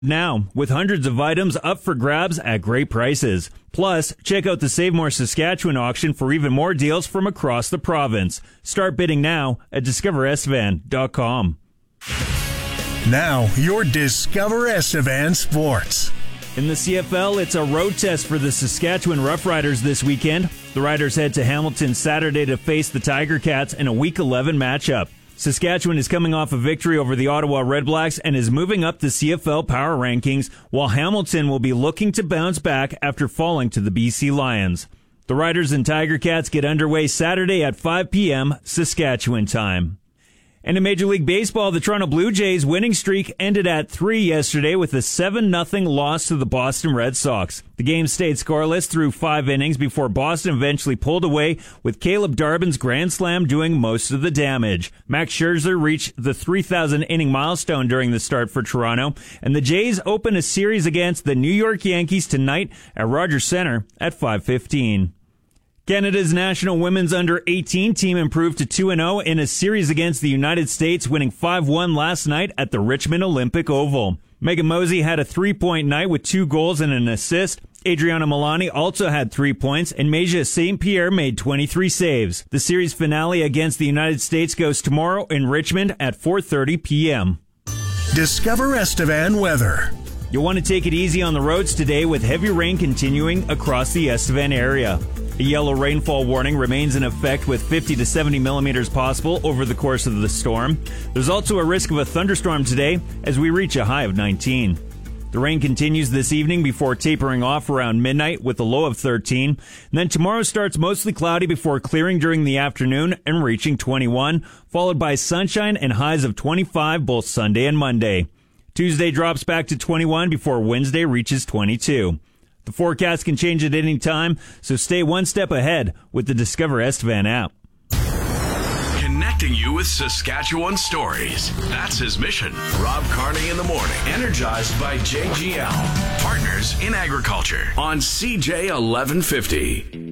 Now, with hundreds of items up for grabs at great prices. Plus, check out the Save More Saskatchewan auction for even more deals from across the province. Start bidding now at discoverestevan.com. Now, your Discover Estevan Sports. In the CFL, it's a road test for the Saskatchewan Roughriders this weekend. The Riders head to Hamilton Saturday to face the Tiger Cats in a Week 11 matchup. Saskatchewan is coming off a victory over the Ottawa Redblacks and is moving up the CFL power rankings, while Hamilton will be looking to bounce back after falling to the BC Lions. The Riders and Tiger Cats get underway Saturday at 5 p.m. Saskatchewan time. And in Major League Baseball, the Toronto Blue Jays' winning streak ended at 3 yesterday with a 7-0 loss to the Boston Red Sox. The game stayed scoreless through 5 innings before Boston eventually pulled away, with Caleb Darbin's grand slam doing most of the damage. Max Scherzer reached the 3,000-inning milestone during the start for Toronto, and the Jays open a series against the New York Yankees tonight at Rogers Centre at 5:15. Canada's national women's under-18 team improved to 2-0 in a series against the United States, winning 5-1 last night at the Richmond Olympic Oval. Megan Mosey had a 3-point night with 2 goals and an assist. Adriana Milani also had 3 points, and Meja St. Pierre made 23 saves. The series finale against the United States goes tomorrow in Richmond at 4:30 p.m. Discover Estevan weather. You'll want to take it easy on the roads today with heavy rain continuing across the Estevan area. A yellow rainfall warning remains in effect with 50 to 70 millimeters possible over the course of the storm. There's also a risk of a thunderstorm today as we reach a high of 19. The rain continues this evening before tapering off around midnight with a low of 13. And then tomorrow starts mostly cloudy before clearing during the afternoon and reaching 21, followed by sunshine and highs of 25 both Sunday and Monday. Tuesday drops back to 21 before Wednesday reaches 22. The forecast can change at any time, so stay one step ahead with the Discover Estevan app. Connecting you with Saskatchewan stories. That's his mission. Rob Carney in the morning. Energized by JGL. Partners in Agriculture on CJ 1150.